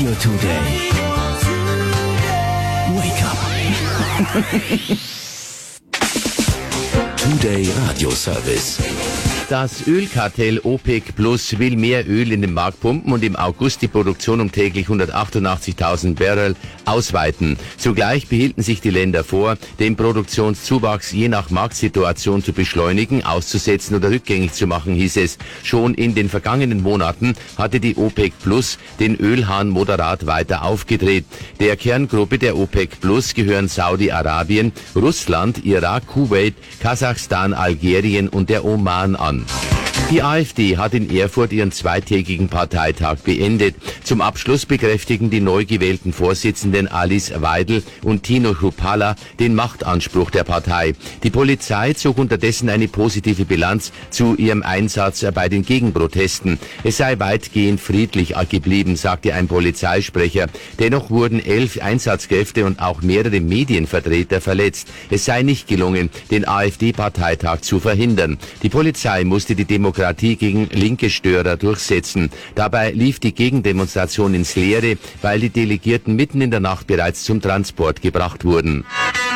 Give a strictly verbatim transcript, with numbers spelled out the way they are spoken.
Radio Today. Wake up. Today Radio Service. Das Ölkartell OPEC Plus will mehr Öl in den Markt pumpen und im August die Produktion um täglich hundertachtundachtzigtausend Barrel ausweiten. Zugleich behielten sich die Länder vor, den Produktionszuwachs je nach Marktsituation zu beschleunigen, auszusetzen oder rückgängig zu machen, hieß es. Schon in den vergangenen Monaten hatte die OPEC Plus den Ölhahn moderat weiter aufgedreht. Der Kerngruppe der OPEC Plus gehören Saudi-Arabien, Russland, Irak, Kuwait, Kasachstan, Algerien und der Oman an. Die AfD hat in Erfurt ihren zweitägigen Parteitag beendet. Zum Abschluss bekräftigen die neu gewählten Vorsitzenden Alice Weidel und Tino Chrupalla den Machtanspruch der Partei. Die Polizei zog unterdessen eine positive Bilanz zu ihrem Einsatz bei den Gegenprotesten. Es sei weitgehend friedlich geblieben, sagte ein Polizeisprecher. Dennoch wurden elf Einsatzkräfte und auch mehrere Medienvertreter verletzt. Es sei nicht gelungen, den AfD-Parteitag zu verhindern. Die Polizei musste die Demokratie gegen linke Störer durchsetzen. Dabei lief die Gegendemonstration ins Leere, weil die Delegierten mitten in der Nacht bereits zum Transport gebracht wurden.